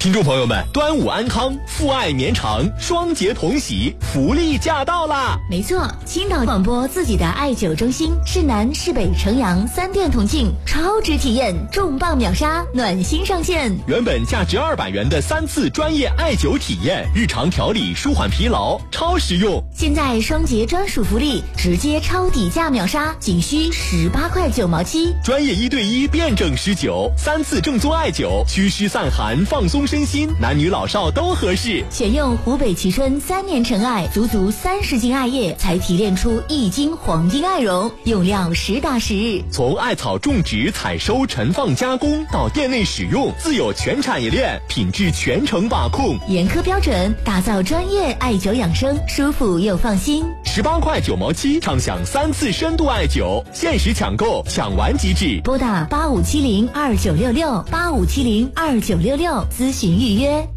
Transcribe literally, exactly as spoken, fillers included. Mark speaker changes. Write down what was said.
Speaker 1: 听众朋友们，端午安康，父爱绵长，双节同喜，福利驾到啦！
Speaker 2: 没错，青岛广播自己的艾灸中心，市南、市北、城阳三店同庆，超值体验，重磅秒杀，暖心上线。
Speaker 1: 原本价值二百元的三次专业艾灸体验，日常调理舒缓疲劳，超实用。
Speaker 2: 现在双节专属福利，直接超底价秒杀，仅需十八块九毛七。
Speaker 1: 专业一对一辩证施灸，三次正宗艾灸，祛湿散寒，放松身心，男女老少都合适。
Speaker 2: 选用湖北蕲春三年陈艾，足足三十斤艾叶才提炼出一斤黄金艾绒，用料实打实。
Speaker 1: 从艾草种植、采收、陈放、加工到店内使用，自有全产业链，品质全程把控，
Speaker 2: 严苛标准，打造专业艾灸养生，舒服又放心。
Speaker 1: 十八块九毛七，畅享三次深度艾灸，限时抢购，抢完即止。
Speaker 2: 拨打八五七零二九六六八五七零二九六六咨询预约。